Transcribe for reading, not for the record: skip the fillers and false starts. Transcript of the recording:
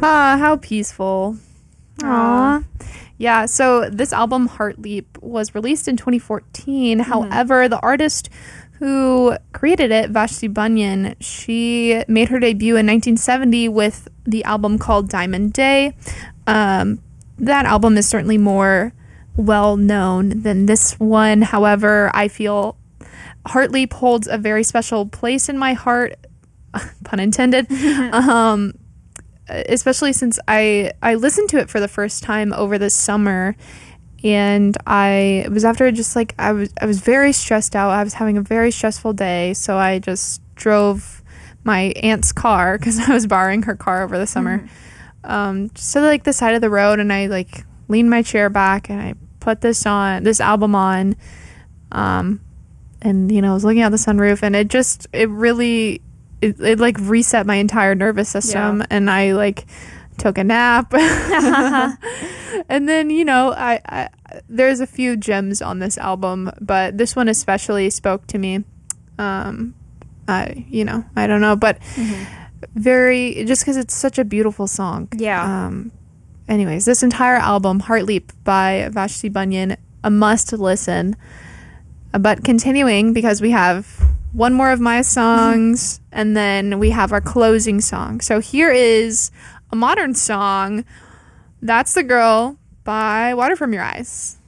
Ah, how peaceful. Aw. Yeah, so this album, Heartleap, was released in 2014. However, the artist who created it, Vashti Bunyan, she made her debut in 1970 with the album called Diamond Day. That album is certainly more well known than this one. However, I feel Heartleap holds a very special place in my heart, pun intended. Especially since I listened to it for the first time over the summer, and it was after just like I was very stressed out. I was having a very stressful day, so I just drove my aunt's car because I was borrowing her car over the summer. Just to like the side of the road, and I like leaned my chair back and I put this album on, and I was looking out the sunroof, and it really like reset my entire nervous system, and I like took a nap. And then I there's a few gems on this album, but this one especially spoke to me. I don't know, but very, just because it's such a beautiful song. Anyways, this entire album, Heartleap by Vashti Bunyan, a must listen. But continuing, because we have one more of my songs, and then we have our closing song. So here is a modern song, That's the Girl by Water From Your Eyes.